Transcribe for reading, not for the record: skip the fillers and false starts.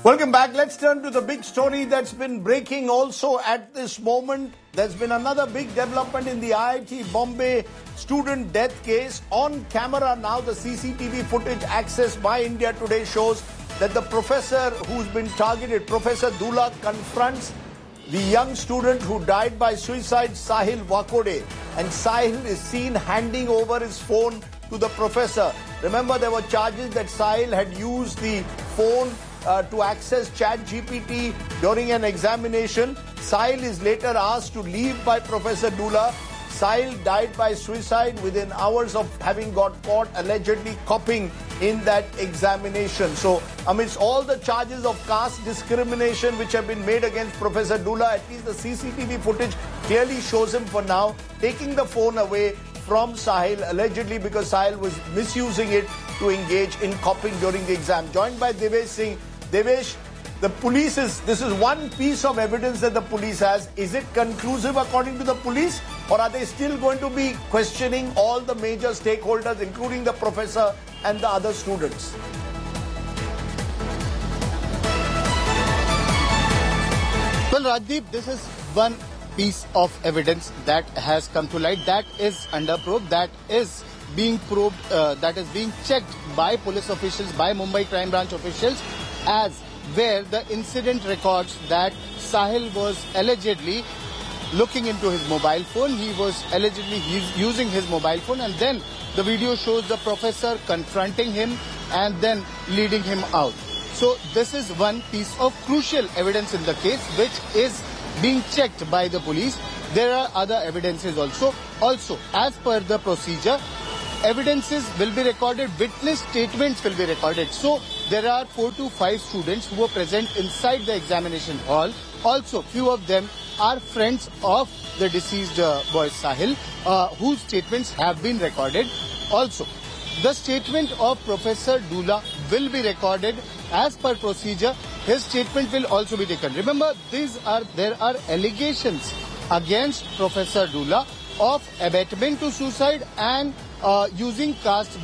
Welcome back. Let's turn to the big story that's been breaking also at this moment. There's been another big development in the IIT Bombay student death case. On camera now, the CCTV footage accessed by India Today shows that the professor who's been targeted, Professor Dula, confronts the young student who died by suicide, Sahil Wakode. And Sahil is seen handing over his phone to the professor. Remember, there were charges that Sahil had used the phone to access ChatGPT during an examination. Sahil is later asked to leave by Professor Dula. Sahil died by suicide within hours of having got caught allegedly copying in that examination. So amidst all the charges of caste discrimination which have been made against Professor Dula, at least the CCTV footage clearly shows him for now taking the phone away from Sahil, allegedly because Sahil was misusing it to engage in copying during the exam. Joined by Devesh Singh. Devesh, this is one piece of evidence that the police has. Is it conclusive according to the police, or are they still going to be questioning all the major stakeholders, including the professor and the other students? Well, Rajdeep, this is one piece of evidence that has come to light, that is under probe, that is being probed, that is being checked by police officials, by Mumbai Crime Branch officials, as where the incident records that Sahil was allegedly looking into his mobile phone. He was allegedly using his mobile phone, and then the video shows the professor confronting him and then leading him out. So this is one piece of crucial evidence in the case which is being checked by the police. There are other evidences also. Also, as per the procedure, evidences will be recorded, witness statements will be recorded. So there are 4 to 5 students who were present inside the examination hall. Also, few of them are friends of the deceased boy Sahil, whose statements have been recorded. Also, the statement of Professor Dula will be recorded as per procedure. His statement will also be taken. Remember, there are allegations against Professor Dula of abetment to suicide and using caste